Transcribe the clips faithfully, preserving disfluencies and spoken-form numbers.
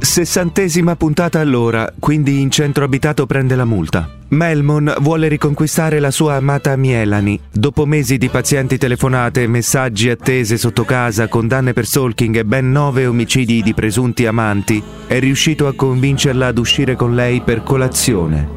Sessantesima puntata all'ora, quindi in centro abitato prende la multa. Melmon vuole riconquistare la sua amata Melanie. Dopo mesi di pazienti telefonate, messaggi attese sotto casa, condanne per stalking e ben nove omicidi di presunti amanti, è riuscito a convincerla ad uscire con lei per colazione.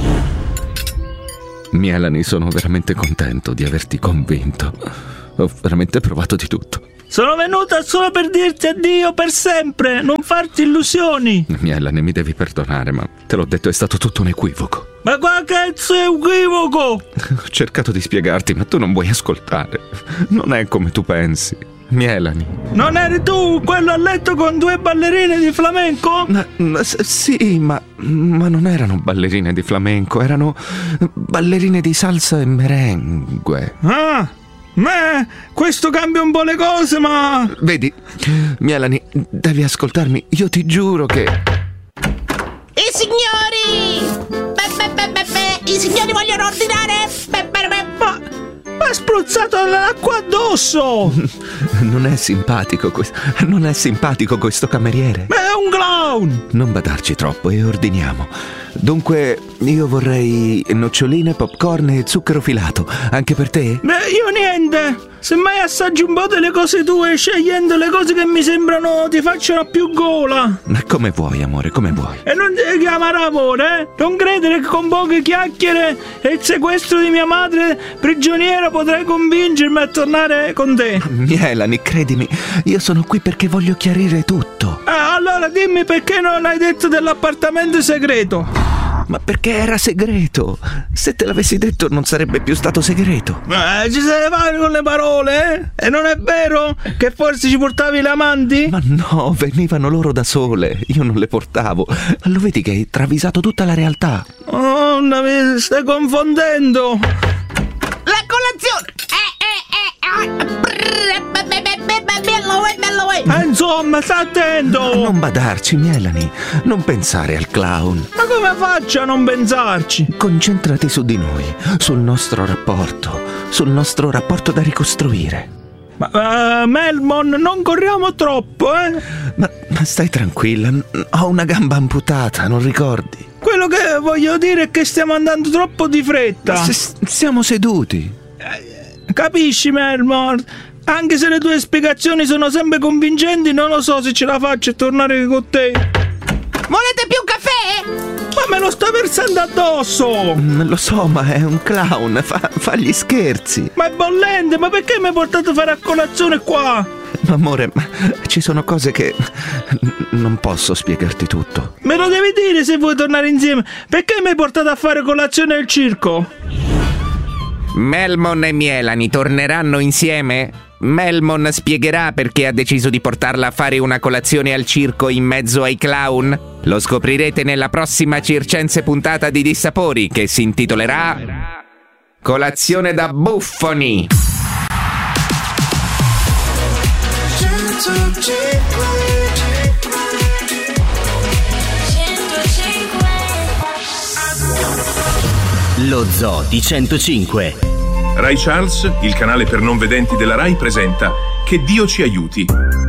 Melanie, sono veramente contento di averti convinto. Ho veramente provato di tutto. Sono venuta solo per dirti addio per sempre, non farti illusioni. Melanie, mi devi perdonare, ma te l'ho detto, è stato tutto un equivoco. Ma qua cazzo è equivoco? Ho cercato di spiegarti, ma tu non vuoi ascoltare. Non è come tu pensi. Melanie. Non eri tu quello a letto con due ballerine di flamenco? Ma, ma, sì, ma, ma non erano ballerine di flamenco, erano ballerine di salsa e merengue. Ah! Ma questo cambia un po' le cose, ma... Vedi, Melanie, devi ascoltarmi. Io ti giuro che... I signori! Be, be, be, be, be. I signori vogliono ordinare? Be, be, be. Ma... Ma ha spruzzato l'acqua addosso! Non è simpatico questo... Non è simpatico questo cameriere. Ma è un clown! Non badarci troppo e ordiniamo. Dunque, io vorrei noccioline, popcorn e zucchero filato. Anche per te? Beh, io niente. Semmai assaggi un po' delle cose tue, scegliendo le cose che mi sembrano ti facciano più gola. Ma come vuoi, amore, come vuoi. E non ti chiamare amore, eh? Non credere che con poche chiacchiere e il sequestro di mia madre prigioniera potrai convincermi a tornare con te. Melanie, credimi, io sono qui perché voglio chiarire tutto. Eh, allora dimmi perché non hai detto dell'appartamento segreto. Ma perché era segreto? Se te l'avessi detto non sarebbe più stato segreto. Eh, ci sei fare con le parole, eh? E non è vero che forse ci portavi le amanti? Ma no, venivano loro da sole, io non le portavo. Lo vedi che hai travisato tutta la realtà. Oh, mi stai confondendo. La colazione! Eh, eh, eh, eh. Eh, insomma, sta attento! Non badarci, Melanie. Non pensare al clown. Ma come faccio a non pensarci? Concentrati su di noi, sul nostro rapporto, sul nostro rapporto da ricostruire. Ma, uh, Melmon, non corriamo troppo, eh? Ma, ma stai tranquilla, ho una gamba amputata, non ricordi? Quello che voglio dire è che stiamo andando troppo di fretta. Se, siamo seduti. Eh, capisci, Melmon? Anche se le tue spiegazioni sono sempre convincenti, non lo so se ce la faccio a tornare con te. Volete più caffè? Ma me lo sto versando addosso! Mm, lo so, ma è un clown, fa, fa gli scherzi. Ma è bollente, ma perché mi hai portato a fare a colazione qua? Ma amore, ma ci sono cose che non posso spiegarti tutto. Me lo devi dire se vuoi tornare insieme. Perché mi hai portato a fare colazione al circo? Melmon e Melanie torneranno insieme? Melmon spiegherà perché ha deciso di portarla a fare una colazione al circo in mezzo ai clown? Lo scoprirete nella prossima circense puntata di Dissapori, che si intitolerà Colazione da buffoni. Lo Zoo di centocinque. Rai Charles, il canale per non vedenti della Rai, presenta Che Dio ci aiuti.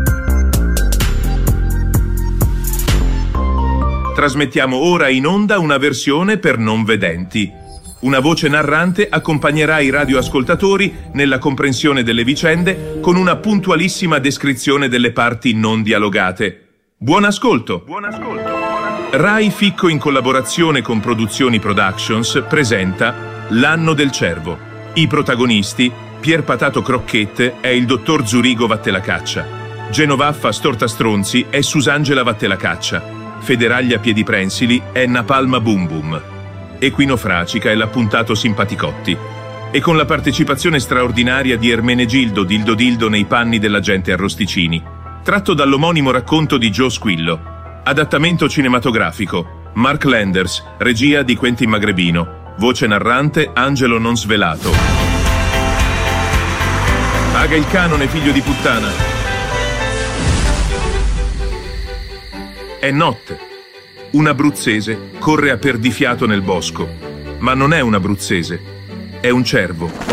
Trasmettiamo ora in onda una versione per non vedenti. Una voce narrante accompagnerà i radioascoltatori nella comprensione delle vicende con una puntualissima descrizione delle parti non dialogate. Buon ascolto! Buon ascolto! Rai Ficco, in collaborazione con Produzioni Productions, presenta L'anno del cervo. I protagonisti: Pier Patato Crocchette è il dottor Zurigo Vattelacaccia, Genovaffa Stortastronzi è Susangela Vattelacaccia, Federaglia Piediprensili è Napalma Bum Bum, Equinofracica è l'appuntato Simpaticotti, e con la partecipazione straordinaria di Ermenegildo Dildo Dildo nei panni dell'agente Arrosticini, tratto dall'omonimo racconto di Joe Squillo. Adattamento cinematografico: Mark Landers, regia di Quentin Magrebino, voce narrante Angelo Non Svelato. Paga il canone, figlio di puttana. È notte. Un abruzzese corre a perdifiato nel bosco, ma non è un abruzzese, è un cervo.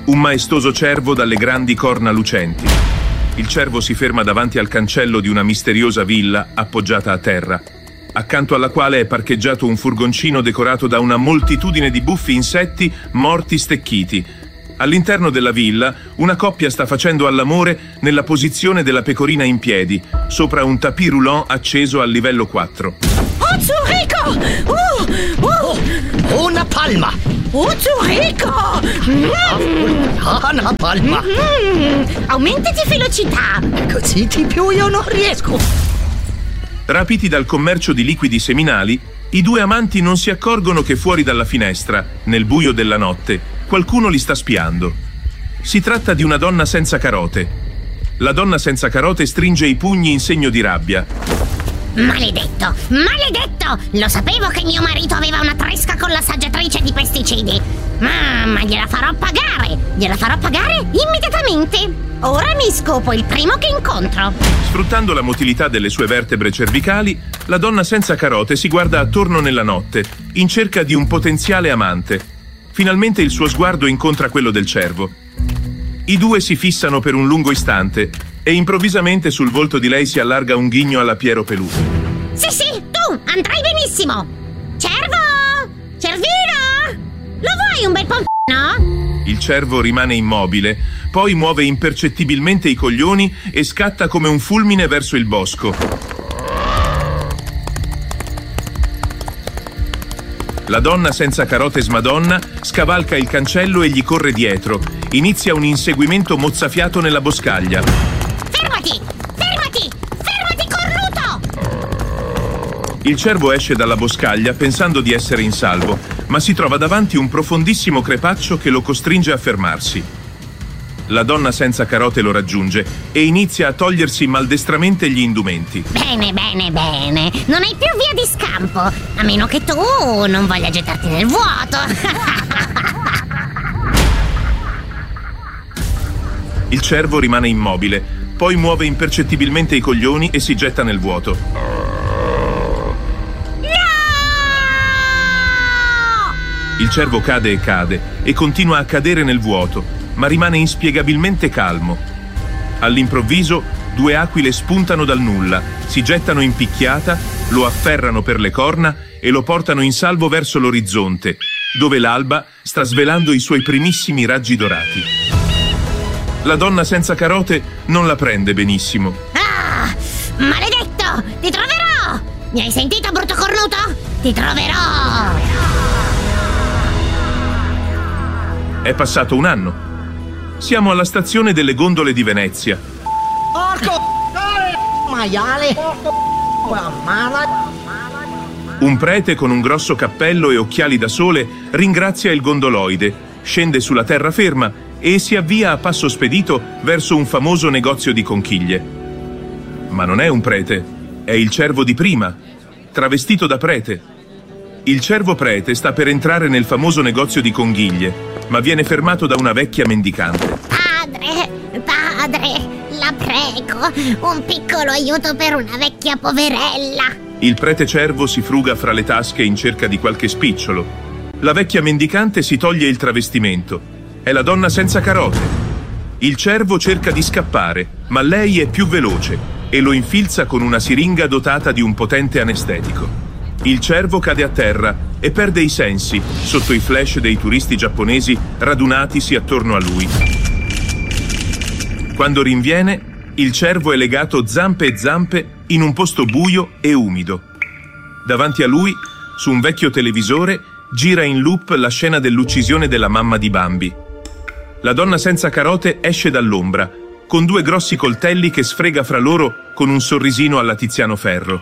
Un maestoso cervo dalle grandi corna lucenti. Il cervo si ferma davanti al cancello di una misteriosa villa appoggiata a terra, accanto alla quale è parcheggiato un furgoncino decorato da una moltitudine di buffi insetti morti stecchiti. All'interno della villa, una coppia sta facendo all'amore nella posizione della pecorina in piedi, sopra un tapis roulant acceso al livello quattro. Oh, Zurico! Uh, uh. Una palma! Oh, Zurico! Mm. Una palma! Mm. Aumentati velocità! Così di più io non riesco! Rapiti dal commercio di liquidi seminali, i due amanti non si accorgono che fuori dalla finestra, nel buio della notte, qualcuno li sta spiando. Si tratta di una donna senza carote. La donna senza carote stringe i pugni in segno di rabbia. Maledetto! Maledetto! Lo sapevo che mio marito aveva una tresca con l'assaggiatrice di pesticidi. Ma, ma gliela farò pagare! Gliela farò pagare immediatamente! Ora mi scopo il primo che incontro. Sfruttando la motilità delle sue vertebre cervicali, la donna senza carote si guarda attorno nella notte, in cerca di un potenziale amante. Finalmente il suo sguardo incontra quello del cervo. I due si fissano per un lungo istante e improvvisamente sul volto di lei si allarga un ghigno alla Piero Pelù. Sì, sì, tu andrai benissimo. Cervo! Cervino! Lo vuoi un bel pompino? Il cervo rimane immobile, poi muove impercettibilmente i coglioni e scatta come un fulmine verso il bosco. La donna senza carote smadonna scavalca il cancello e gli corre dietro. Inizia un inseguimento mozzafiato nella boscaglia. Fermati! Fermati! Fermati, cornuto! Il cervo esce dalla boscaglia pensando di essere in salvo, ma si trova davanti un profondissimo crepaccio che lo costringe a fermarsi. La donna senza carote lo raggiunge e inizia a togliersi maldestramente gli indumenti. Bene, bene, bene. Non hai più via di scampo, a meno che tu non voglia gettarti nel vuoto. Il cervo rimane immobile, poi muove impercettibilmente i coglioni e si getta nel vuoto. Il cervo cade e cade e continua a cadere nel vuoto, ma rimane inspiegabilmente calmo. All'improvviso, due aquile spuntano dal nulla, si gettano in picchiata, lo afferrano per le corna e lo portano in salvo verso l'orizzonte, dove l'alba sta svelando i suoi primissimi raggi dorati. La donna senza carote non la prende benissimo. Ah! Maledetto! Ti troverò! Mi hai sentito, brutto cornuto? Ti troverò! È passato un anno. Siamo alla stazione delle gondole di Venezia. Porco maiale! Un prete con un grosso cappello e occhiali da sole ringrazia il gondoloide, scende sulla terraferma e si avvia a passo spedito verso un famoso negozio di conchiglie. Ma non è un prete, è il cervo di prima, travestito da prete. Il cervo prete sta per entrare nel famoso negozio di conchiglie, ma viene fermato da una vecchia mendicante. Padre, padre, la prego, un piccolo aiuto per una vecchia poverella. Il prete cervo si fruga fra le tasche in cerca di qualche spicciolo. La vecchia mendicante si toglie il travestimento. È la donna senza carote. Il cervo cerca di scappare, ma lei è più veloce e lo infilza con una siringa dotata di un potente anestetico. Il cervo cade a terra e perde i sensi sotto i flash dei turisti giapponesi radunatisi attorno a lui. Quando rinviene, il cervo è legato zampe e zampe in un posto buio e umido. Davanti a lui, su un vecchio televisore, gira in loop la scena dell'uccisione della mamma di Bambi. La donna senza carote esce dall'ombra, con due grossi coltelli che sfrega fra loro con un sorrisino alla Tiziano Ferro.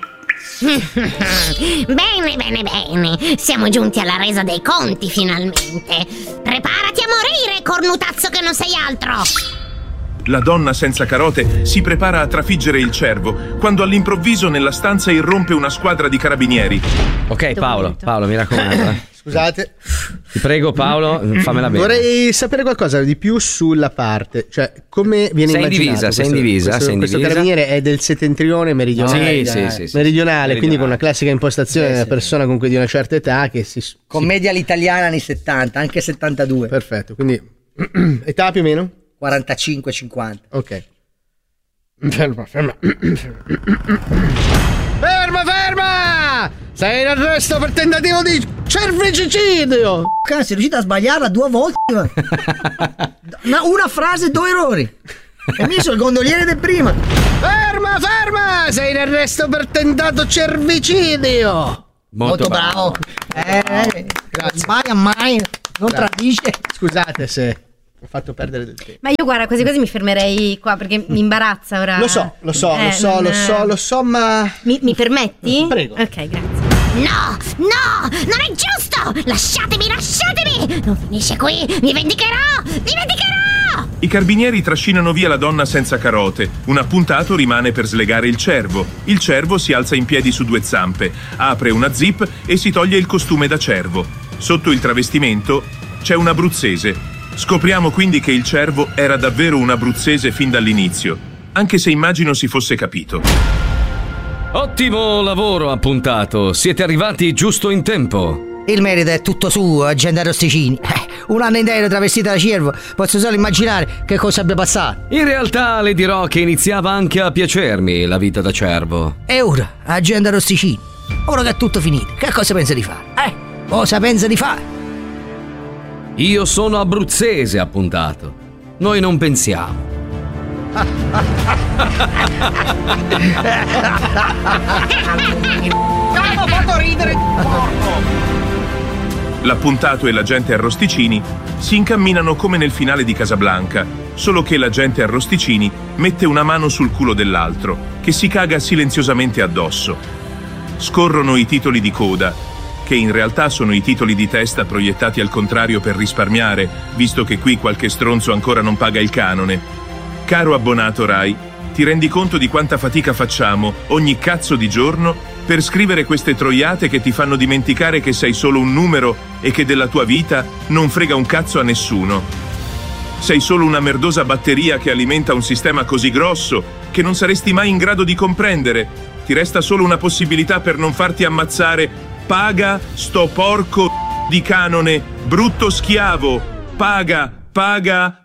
Bene, bene, bene. Siamo giunti alla resa dei conti, finalmente. Preparati a morire, cornutazzo che non sei altro. La donna senza carote si prepara a trafiggere il cervo, quando all'improvviso nella stanza irrompe una squadra di carabinieri. Ok, Paolo, Paolo, mi raccomando. eh. Scusate. Ti prego, Paolo, fammela bene. Vorrei sapere qualcosa di più sulla parte, cioè come viene Sei in immaginato divisa, questo, sei in divisa, questo, sei in questo divisa. carabiniere è del settentrione meridionale, Sì, sì, sì, sì. meridionale, quindi con una classica impostazione Sì, della sì. persona comunque di una certa età che si Commedia all'italiana anni settanta, anche settantadue. perfetto, quindi Età più o meno? quarantacinque cinquanta. Ok. Ferma, ferma. Ferma, ferma! Sei in arresto per tentativo di cervicicidio! Sei riuscito a sbagliarla due volte. una, una frase, due errori. E mi sono il gondoliere del prima. Ferma, ferma! Sei in arresto per tentato cervicidio! Molto, Molto bravo. bravo. Eh, non sbaglia mai, non Grazie. tradisce. Scusate se ho fatto perdere del tempo. Ma io guarda, quasi quasi mi fermerei qua perché mi imbarazza ora. Lo so, lo so, eh, lo so, non... lo so, lo so, ma... Mi, mi permetti? Prego. Ok, grazie. No, no, non è giusto! Lasciatemi, lasciatemi! Non finisce qui! Mi vendicherò! Mi vendicherò! I carabinieri trascinano via la donna senza carote. Un appuntato rimane per slegare il cervo. Il cervo si alza in piedi su due zampe, apre una zip e si toglie il costume da cervo. Sotto il travestimento c'è un abruzzese. Scopriamo quindi che il cervo era davvero un abruzzese fin dall'inizio, anche se immagino si fosse capito. Ottimo lavoro, appuntato. Siete arrivati giusto in tempo. Il merito è tutto suo, agente Arrosticini. Eh, un anno intero travestita da cervo, posso solo immaginare che cosa abbia passato. In realtà le dirò che iniziava anche a piacermi la vita da cervo. E ora, agente Arrosticini, ora che è tutto finito, che cosa pensa di fare? Eh, cosa pensa di fare? Io sono abruzzese, appuntato. Noi non pensiamo. Hanno fatto ridere. L'appuntato e l'agente Arrosticini si incamminano come nel finale di Casablanca, solo che l'agente Arrosticini mette una mano sul culo dell'altro, che si caga silenziosamente addosso. Scorrono i titoli di coda, che in realtà sono i titoli di testa proiettati al contrario per risparmiare, visto che qui qualche stronzo ancora non paga il canone. Caro abbonato Rai, ti rendi conto di quanta fatica facciamo ogni cazzo di giorno per scrivere queste troiate che ti fanno dimenticare che sei solo un numero e che della tua vita non frega un cazzo a nessuno? Sei solo una merdosa batteria che alimenta un sistema così grosso che non saresti mai in grado di comprendere. Ti resta solo una possibilità per non farti ammazzare. Paga sto porco di canone, brutto schiavo. Paga, paga,